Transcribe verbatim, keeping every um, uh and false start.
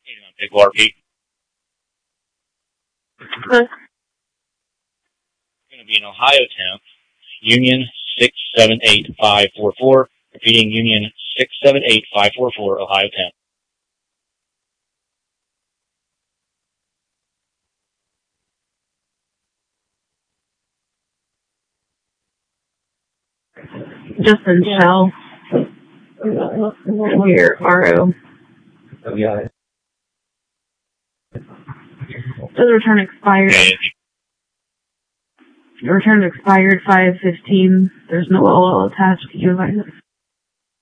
Pickle R P. Huh? It's going to be an Ohio temp. Union six seven eight five four four. Repeating, Union six seven eight five four four, Ohio temp. Justin Shell. Your R O. Oh, yeah. Does return expired? Okay. The return expired five fifteen. There's no O L attached. Can you advise us?